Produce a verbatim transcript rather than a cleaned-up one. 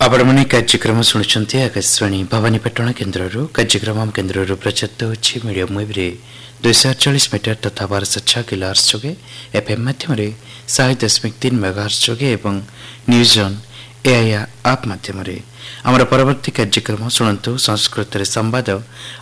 आपणे कार्यक्रम शुणुंट आकाशवाणी भवानीपाटण केन्द्र कार्यक्रम केन्द्र प्रचारित होछि मीडियम वेब दुईश अड़चाश मीटर तथा बारश छह किलोहर्ट्ज जोगे एफएम माध्यम शहे दशमिक तीन मेगाहर्ट्ज जोगे एवं न्यूज ऑन एआईआर आप माध्यम आमर परवर्ती कार्यक्रम शुणु संस्कृत संवाद